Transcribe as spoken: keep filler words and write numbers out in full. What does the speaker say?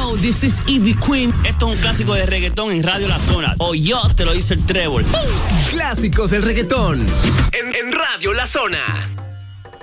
Yo, this is Ivy Queen. Esto es un clásico de reggaetón en Radio La Zona. O yo te lo dice el Trébol. Clásicos del reggaetón. En, en Radio La Zona.